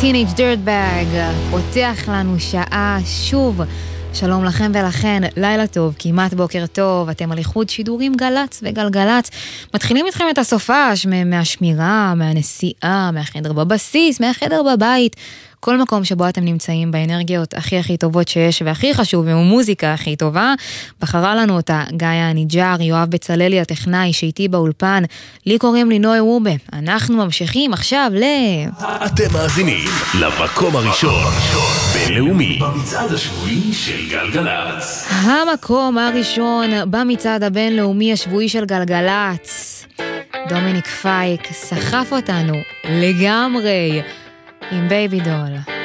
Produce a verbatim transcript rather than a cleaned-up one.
Teenage Dirtbag פותח לנו שעה שוב. שלום לכם ולכן, לילה טוב, כמעט בוקר טוב, אתם על איחוד שידורים גלץ וגלגלץ. מתחילים איתכם את הסופש מהשמירה, מהנסיעה, מהחדר בבסיס, מהחדר בבית, כל מקום שבו אתם נמצאים באנרגיות הכי הכי טובות שיש והכי חשוב, ומוזיקה הכי טובה. בחרה לנו אותה גאיה ניג'אר, יואב בצללי הטכנאי שאיתי באולפן, לי קוראים לי נוי רובה. אנחנו ממשיכים עכשיו ל... אתם מאזינים למקום הראשון בינלאומי במצעד השבועי של גלגלץ. המקום הראשון במצעד הבינלאומי השבועי של גלגלץ. דומיניק פייק סחף אותנו לגמרי עם בייבי דול.